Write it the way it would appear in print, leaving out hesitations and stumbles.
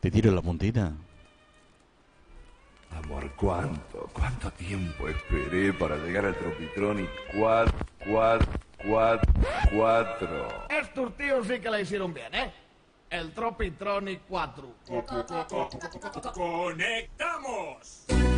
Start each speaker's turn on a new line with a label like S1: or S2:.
S1: Te tiro la puntita.
S2: Amor, ¿cuánto tiempo esperé para llegar al Tropitronic 4?
S3: Estos tíos sí que la hicieron bien, ¿eh? El Tropitronic 4.
S4: ¡Conectamos!